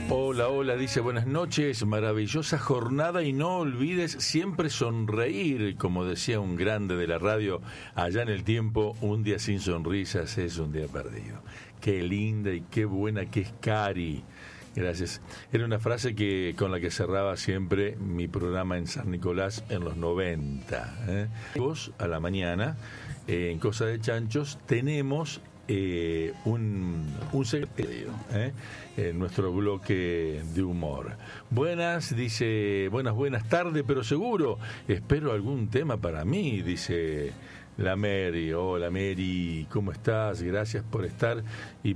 Hola, hola, dice buenas noches, maravillosa jornada y no olvides siempre sonreír, como decía un grande de la radio allá en el tiempo, un día sin sonrisas es un día perdido. Qué linda y qué buena que es Cari. Gracias. Era una frase con la que cerraba siempre mi programa en San Nicolás en los 90. Vos, a la mañana, en Cosa de Chanchos, tenemos un secretario en nuestro bloque de humor. Buenas, dice, buenas tardes, pero seguro, espero algún tema para mí, dice la Mary. Hola Mary, ¿cómo estás? Gracias por estar y